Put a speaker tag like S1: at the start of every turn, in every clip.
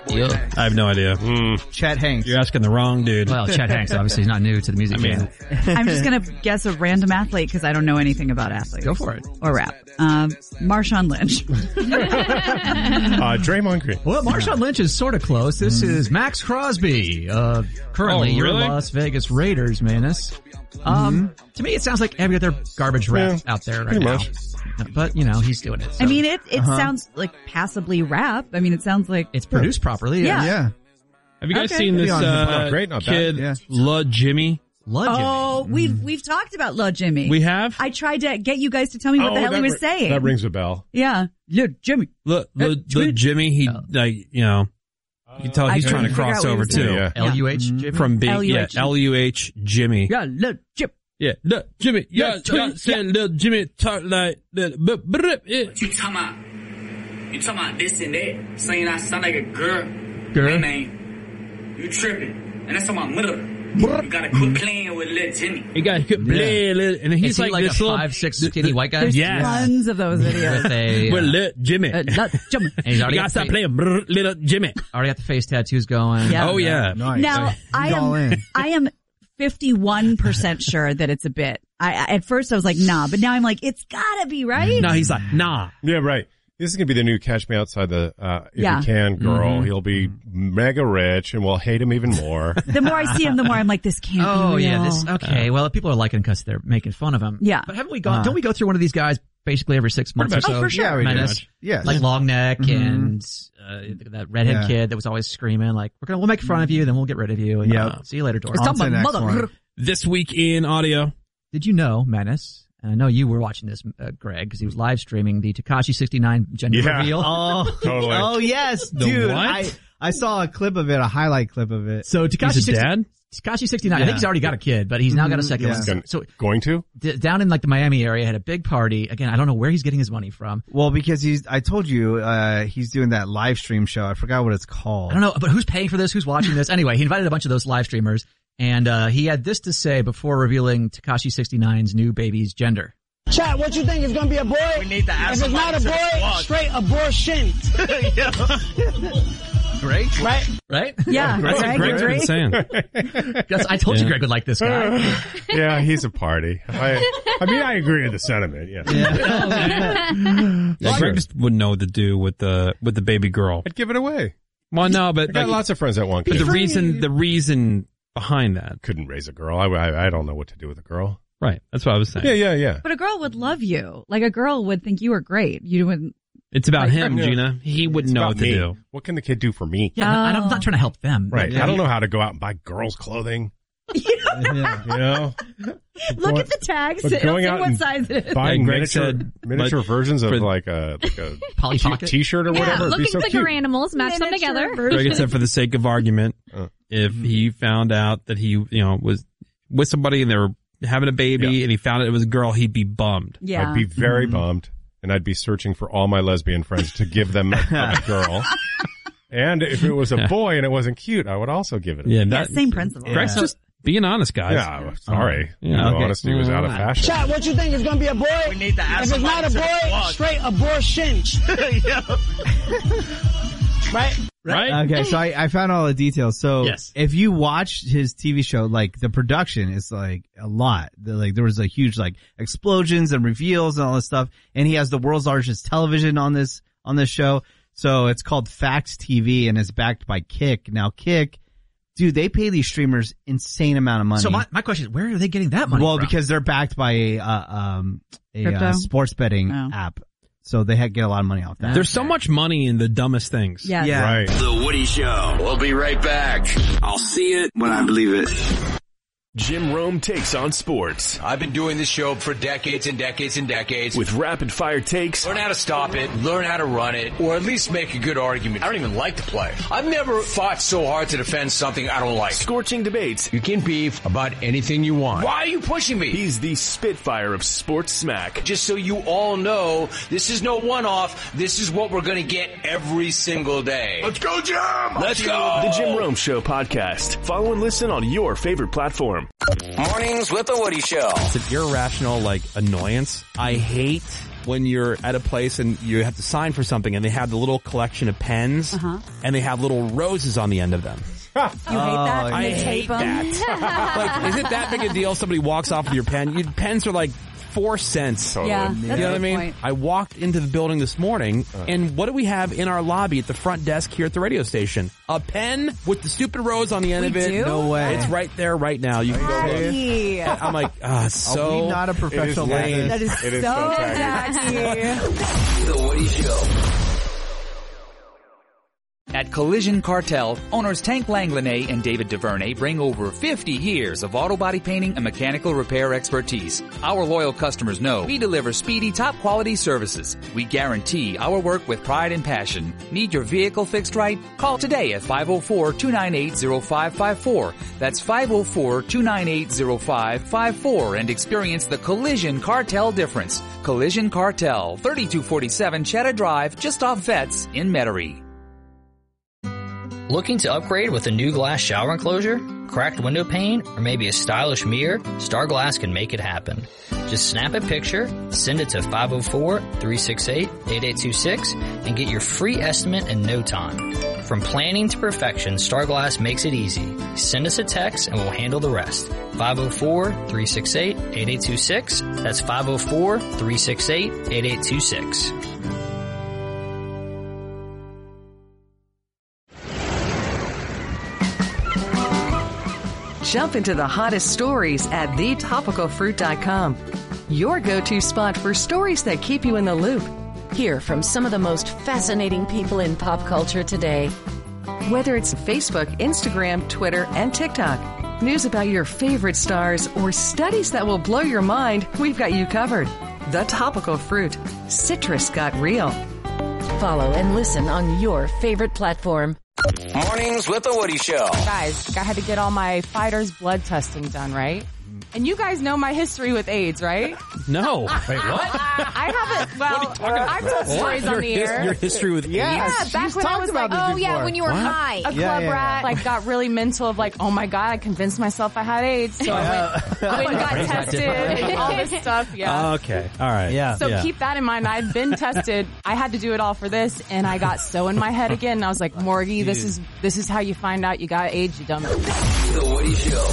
S1: Yeah.
S2: I have no idea.
S3: Chet Hanks.
S2: You're asking the wrong dude.
S1: Well, Chet Hanks, obviously, he's not new to the music game.
S4: I'm just going to guess a random athlete because I don't know anything about athletes.
S1: Go for it.
S4: Or rap. Marshawn Lynch.
S5: Draymond Green.
S1: Well, Marshawn Lynch is sort of close. This is Max Crosby, currently your Las Vegas Raiders, Manus. To me, it sounds like every other garbage rap out there right now. But, you know, he's doing it. So.
S4: I mean, it sounds like passably rap. I mean, it sounds like
S1: it's produced properly.
S4: Yeah.
S2: Have you guys seen this kid, Lud Jimmy?
S4: Oh, we've talked about Lud Jimmy.
S2: We have?
S4: I tried to get you guys to tell me what the hell he was saying.
S5: That rings a bell.
S4: Yeah. Lud Jimmy.
S2: Lud Jimmy, he, like, you know, you can tell he's trying to cross over too.
S1: Yeah. L-U-H Jimmy?
S2: From big, L-U-H Jimmy.
S4: Yeah, Lud Jimmy.
S2: Yeah, look, Jimmy. Yeah, saying little Jimmy talk like that.
S6: What you talking about? You talking about this and that? Saying I sound like a girl. Man, you tripping. And that's on my mother. You gotta quit playing with little Jimmy.
S2: You gotta quit playing, and he's
S1: like
S2: this
S1: a
S2: little
S1: 5'6" skinny white guy.
S4: There's tons of those videos.
S1: With
S2: little Jimmy.
S4: Jimmy.
S1: And he's
S2: already got to stop playing little Jimmy.
S1: Already got the face tattoos going.
S4: Yeah.
S2: Oh yeah.
S3: Nice.
S4: Now I am 51% sure that it's a bit. At first I was like, nah, but now I'm like, it's gotta be, right?
S2: No, he's like, nah.
S5: Yeah, right. This is going to be the new Catch Me Outside the, if you can, girl. He'll be mega rich and we'll hate him even more.
S4: The more I see him, the more I'm like, this can't be real.
S1: Oh, yeah. Okay. Well, people are liking because they're making fun of him.
S4: Yeah.
S1: But haven't we gone, don't we go through one of these guys basically every 6 months or so?
S4: Oh, for sure.
S3: Yeah,
S1: like Long Neck and, that redhead kid that was always screaming like, we'll make fun of you, then we'll get rid of you. And, see you later, Doris.
S2: This week in audio.
S1: Did you know, Menace? And I know you were watching this, Greg, because he was live streaming the Tekashi 69 gender reveal.
S3: Oh,
S5: totally.
S3: Oh, yes, dude. I saw a clip of it, a highlight clip of it.
S1: So Tekashi
S2: dad?
S1: Tekashi 69. I think he's already got a kid, but he's now got a second one. So
S5: going to?
S1: Down in like the Miami area, had a big party. Again, I don't know where he's getting his money from.
S3: Well, because I told you, he's doing that live stream show. I forgot what it's called.
S1: I don't know, but who's paying for this? Who's watching this? Anyway, he invited a bunch of those live streamers, and he had this to say before revealing Tekashi 69's new baby's gender.
S7: Chat, what you think is gonna be a boy? We need to ask. If it's not a boy, straight abortion.
S1: Right?
S4: Yeah.
S2: That's what Greg's been saying.
S1: I told you Greg would like this guy.
S5: Yeah, he's a party. I mean, I agree with the sentiment. Yeah.
S2: Greg just wouldn't know what to do with the baby girl.
S5: I'd give it away.
S2: Well, no, but
S5: I got lots of friends that want
S2: But
S5: kids.
S2: the reason behind that,
S5: couldn't raise a girl. I don't know what to do with a girl.
S2: Right. That's what I was saying.
S5: Yeah.
S4: But a girl would love you. Like a girl would think you were great. You wouldn't.
S2: It's about him, Gina. He wouldn't know what to do.
S5: What can the kid do for me?
S1: Yeah, I'm not trying to help them.
S5: Right. I don't know how to go out and buy girls' clothing. You know?
S4: Look at the tags.
S5: Going out
S4: what size it is.
S5: Buying
S2: Greg
S5: miniature versions of like a
S1: Polly Pocket
S5: t-shirt or whatever.
S8: Look
S5: It'd be
S8: at
S5: so
S8: the
S5: cute.
S8: animals, match them together.
S2: Greg said, for the sake of argument, if he found out that he, was with somebody and they were having a baby and he found out it was a girl, he'd be bummed.
S4: Yeah.
S5: I'd be very bummed. And I'd be searching for all my lesbian friends to give them a girl. And if it was a boy and it wasn't cute, I would also give it a boy.
S4: Yeah, same principle.
S2: Greg's just being honest, guys.
S5: Yeah, sorry. Honesty was out of fashion.
S7: Chat, what you think is gonna be a boy? We need to ask. If it's not a boy, straight abortion.
S2: Right?
S3: Okay, so I found all the details. So
S1: Yes.
S3: if you watch his TV show, like the production is like a lot. There was a huge like explosions and reveals and all this stuff. And he has the world's largest television on this show. So it's called Fax TV and it's backed by Kick. Now Kick, dude, they pay these streamers insane amount of money.
S1: So my question is, where are they getting that money
S3: Well,
S1: from?
S3: because they're backed by a sports betting app. So they get a lot of money off that.
S2: There's so much money in the dumbest things.
S4: Yeah.
S5: Right.
S9: The Woody Show. We'll be right back. I'll see it when I believe it.
S10: Jim Rome takes on sports.
S11: I've been doing this show for decades and decades and decades.
S10: With rapid fire takes.
S11: Learn how to stop it, learn how to run it, or at least make a good argument. I don't even like to play. I've never fought so hard to defend something I don't like.
S10: Scorching debates.
S11: You can beef about anything you want. Why are you pushing me?
S10: He's the Spitfire of sports smack.
S11: Just so you all know, this is no one-off. This is what we're going to get every single day.
S10: Let's go, Jim!
S11: Let's go!
S10: The Jim Rome Show podcast. Follow and listen on your favorite platform.
S9: Mornings with the Woody Show.
S2: It's an irrational, annoyance. I hate when you're at a place and you have to sign for something and they have the little collection of pens and they have little roses on the end of them.
S4: You hate that?
S2: I hate that. Like, is it that big a deal? Somebody walks off with your pen. Pens are like 4 cents.
S4: Totally. Yeah,
S2: you know what I mean?
S4: Point.
S2: I walked into the building this morning, and what do we have in our lobby at the front desk here at the radio station? A pen with the stupid rose on the end of it.
S4: Do?
S3: No way.
S2: It's right there right now. You can go look. I'm like, so...
S3: Are we not a professional
S2: lame.
S4: That is so tacky.
S9: The Woody Show.
S8: At Collision Cartel, owners Tank Langlanay and David DuVernay bring over 50 years of auto body painting and mechanical repair expertise. Our loyal customers know we deliver speedy, top-quality services. We guarantee our work with pride and passion. Need your vehicle fixed right? Call today at 504-298-0554. That's 504-298-0554 and experience the Collision Cartel difference. Collision Cartel, 3247 Cheddar Drive, just off Vets in Metairie.
S12: Looking to upgrade with a new glass shower enclosure, cracked window pane, or maybe a stylish mirror? Star Glass can make it happen. Just snap a picture, send it to 504-368-8826, and get your free estimate in no time. From planning to perfection, Star Glass makes it easy. Send us a text and we'll handle the rest. 504-368-8826. That's 504-368-8826.
S13: Jump into the hottest stories at thetopicalfruit.com. Your go-to spot for stories that keep you in the loop.
S14: Hear from some of the most fascinating people in pop culture today.
S13: Whether it's Facebook, Instagram, Twitter, and TikTok, news about your favorite stars, or studies that will blow your mind, we've got you covered. The Topical Fruit. Citrus got real.
S14: Follow and listen on your favorite platform.
S9: Mornings with the Woody Show.
S15: Guys, I had to get all my fighter's blood testing done, right? And you guys know my history with AIDS, right?
S2: No.
S15: Wait, what? I haven't, well, I've told stories on the air.
S2: Your history with AIDS?
S15: Yeah, back when I was like,
S16: oh yeah, when you were high.
S15: A club rat, like got really mental of like, oh my God, I convinced myself I had AIDS. So I went and got tested and all this stuff, yeah.
S2: Okay, all right.
S3: Yeah.
S15: So keep that in mind. I've been tested. I had to do it all for this, and I got so in my head again. And I was like, Morgie, this is how you find out you got AIDS, you dumb.
S9: The Woody Show.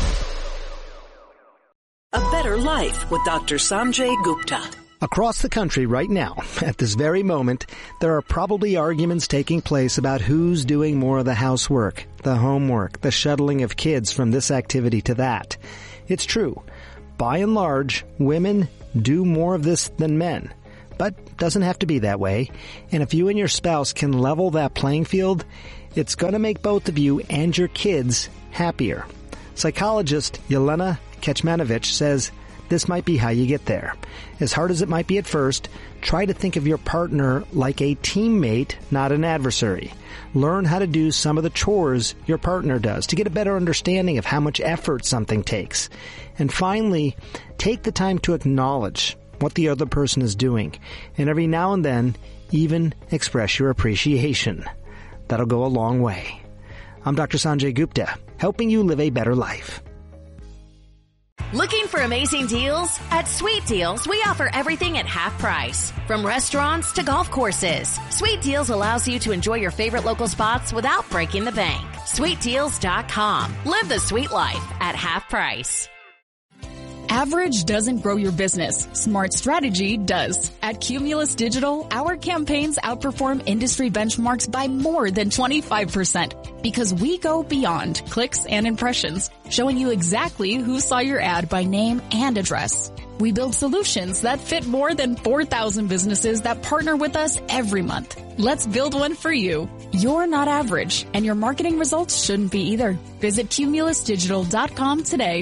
S17: A better life with Dr. Sanjay Gupta.
S18: Across the country right now, at this very moment, there are probably arguments taking place about who's doing more of the housework, the homework, the shuttling of kids from this activity to that. It's true. By and large, women do more of this than men. But doesn't have to be that way. And if you and your spouse can level that playing field, it's going to make both of you and your kids happier. Psychologist Yelena Kecmanovic says this might be how you get there. As hard as it might be at first, try to think of your partner like a teammate, not an adversary. Learn how to do some of the chores your partner does to get a better understanding of how much effort something takes. And finally, take the time to acknowledge what the other person is doing. And every now and then, even express your appreciation. That'll go a long way. I'm Dr. Sanjay Gupta, helping you live a better life.
S19: Looking for amazing deals? At Sweet Deals, we offer everything at half price. From restaurants to golf courses, Sweet Deals allows you to enjoy your favorite local spots without breaking the bank. SweetDeals.com. Live the sweet life at half price.
S20: Average doesn't grow your business. Smart strategy does. At Cumulus Digital, our campaigns outperform industry benchmarks by more than 25% because we go beyond clicks and impressions, showing you exactly who saw your ad by name and address. We build solutions that fit more than 4,000 businesses that partner with us every month. Let's build one for you. You're not average, and your marketing results shouldn't be either. Visit cumulusdigital.com today.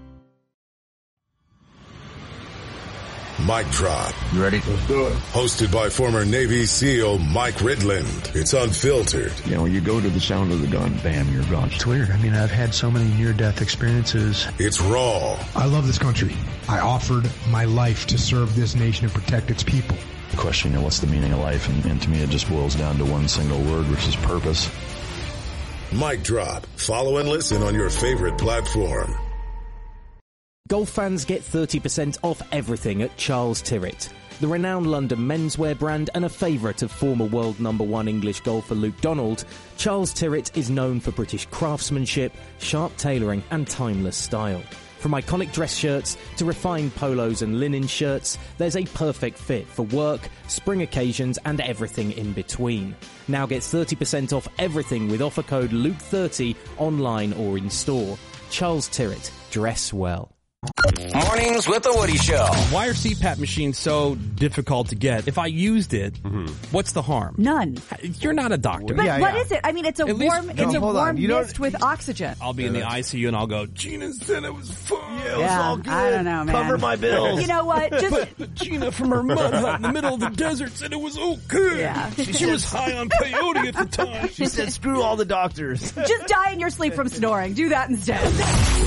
S21: Mic Drop.
S22: You ready? Let's do it.
S21: Hosted by former Navy SEAL Mike Ridland. It's unfiltered.
S22: You know, you go to the sound of the gun, bam, you're gone.
S23: It's weird. I mean, I've had so many near-death experiences.
S21: It's raw.
S24: I love this country. I offered my life to serve this nation and protect its people.
S22: Question, you know, what's the meaning of life? And to me, it just boils down to one single word, which is purpose.
S21: Mic Drop. Follow and listen on your favorite platform.
S25: Golf fans get 30% off everything at Charles Tyrwhitt.
S1: The renowned London menswear brand and a favourite of former world #1 English golfer Luke Donald, Charles Tyrwhitt is known for British craftsmanship, sharp tailoring and timeless style. From iconic dress shirts to refined polos and linen shirts, there's a perfect fit for work, spring occasions and everything in between. Now get 30% off everything with offer code LUKE30 online or in store. Charles Tyrwhitt. Dress well.
S6: Mornings with the Woody Show.
S2: Why are CPAP machines so difficult to get? If I used it, what's the harm?
S4: None.
S2: You're not a doctor.
S4: But what is it? I mean, it's a warm mist with oxygen.
S2: I'll be in the ICU and I'll go, Gina said it was fun.
S3: Yeah, it was all good.
S4: I don't know, man.
S3: Cover my bills.
S4: You know what?
S2: But Gina from her mud hut in the middle of the desert said it was okay.
S4: Yeah.
S2: She was high on peyote at the time.
S3: She said, screw all the doctors.
S4: Just die in your sleep from snoring. Do that instead.